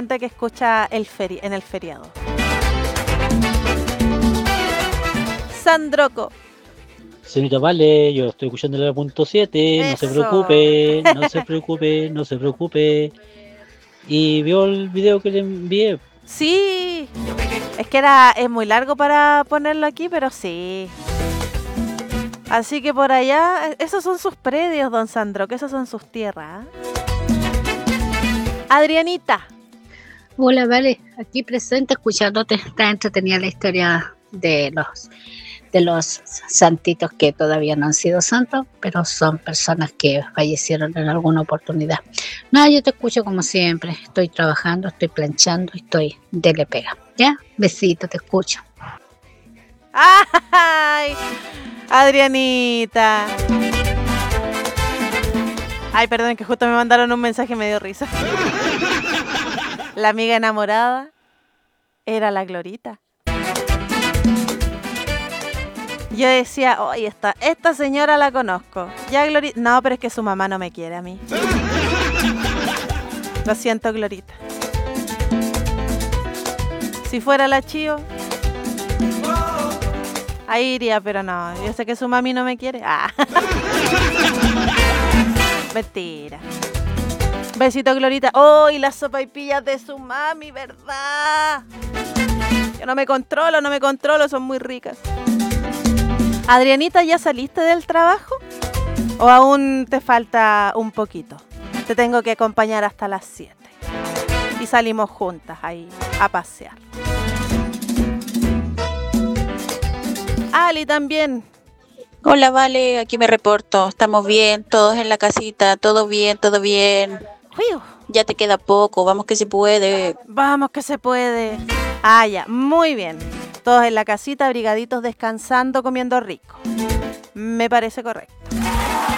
gente que escucha en el feriado. Sandroco. Señorita Vale, yo estoy escuchando el punto 7, no se preocupe, no se preocupe, no se preocupe. ¿Y vio el video que le envié? Sí, es que es muy largo para ponerlo aquí, pero sí. Así que por allá, esos son sus predios, don Sandro, que esos son sus tierras. Adrianita. Hola, Vale, aquí presente escuchándote. Está entretenida la historia de los santitos que todavía no han sido santos, pero son personas que fallecieron en alguna oportunidad. No, yo te escucho como siempre. Estoy trabajando, estoy planchando, estoy dele pega. ¿Ya? Besito, te escucho. ¡Ay! Adrianita. Ay, perdón, que justo me mandaron un mensaje y me dio risa. La amiga enamorada era la Glorita. Yo decía, oye, esta señora la conozco. Ya, Glorita. No, pero es que su mamá no me quiere a mí. Lo siento, Glorita. Si fuera la Chío, ahí iría, pero no. Yo sé que su mami no me quiere. Ah. Mentira. Besito, Glorita. ¡Oh, y las sopaipillas de su mami, verdad! Yo no me controlo, son muy ricas. Adrianita, ¿ya saliste del trabajo? ¿O aún te falta un poquito? Te tengo que acompañar hasta las 7. Y salimos juntas ahí a pasear. Ali también. Hola, Vale, aquí me reporto. Estamos bien, todos en la casita, todo bien, todo bien. Uy. Ya te queda poco, vamos que se puede. Vamos que se puede. Ah, ya, muy bien. Todos en la casita, abrigaditos, descansando, comiendo rico. Me parece correcto.